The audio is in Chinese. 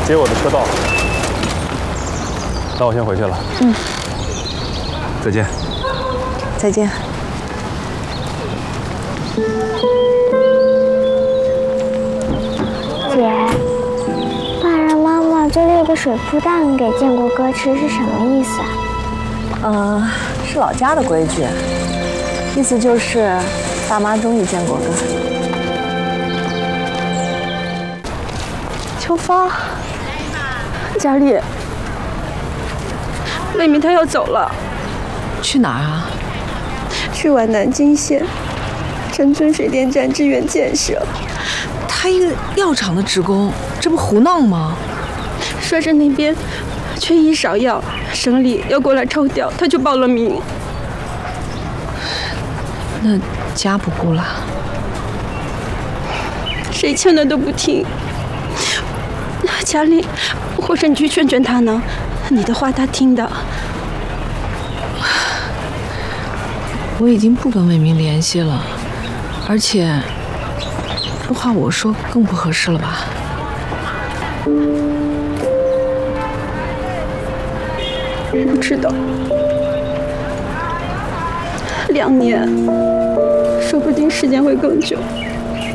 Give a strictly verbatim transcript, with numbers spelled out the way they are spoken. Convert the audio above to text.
接我的车到了，那我先回去了。 嗯， 再见。 再见。 姐，爸让妈妈就列个水铺蛋给建国哥吃是什么意思啊？ 嗯，是老家的规矩，意思就是爸妈中意建国哥。 秋芳，佳丽，妹妹她要走了， 去哪儿啊？ 去往南京县陈村水电站支援建设。 他一个药厂的职工，这不胡闹吗？ 说是那边缺医少药，省里要过来抽调，他就报了名。 那家不顾了， 谁劝的都不听。佳丽，或者你去劝劝他呢？你的话他听的。 我已经不跟魏明联系了，而且这话我说更不合适了吧？ 不知道，两年，说不定时间会更久。